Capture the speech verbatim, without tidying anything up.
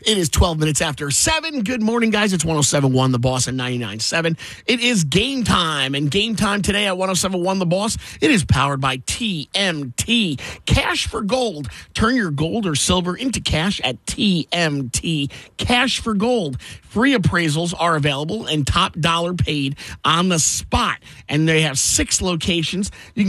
It is twelve minutes after seven. Good morning, guys. It's one oh seven point one The Boss and ninety-nine point seven. It is game time, and game time today at one oh seven point one The Boss. It is powered by T M T. Cash for gold. Turn your gold or silver into cash at T M T. Cash for gold. Free appraisals are available and top dollar paid on the spot. And they have six locations. You can